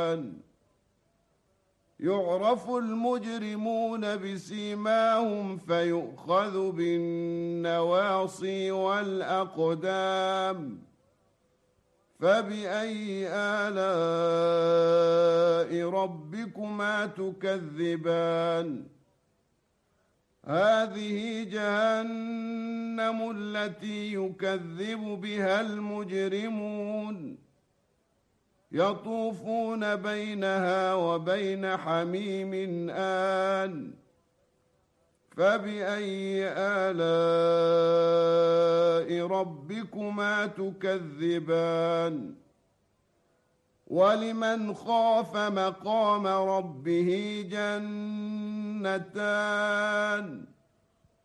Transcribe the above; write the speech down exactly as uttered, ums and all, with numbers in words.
يعرف المجرمون بسيماهم فيؤخذ بالنواصي والأقدام فبأي آلاء ربكما تكذبان هذه جهنم التي يكذب بها المجرمون يطوفون بينها وبين حميم آن فبأي آلاء ربكما تكذبان ولمن خاف مقام ربه جنتان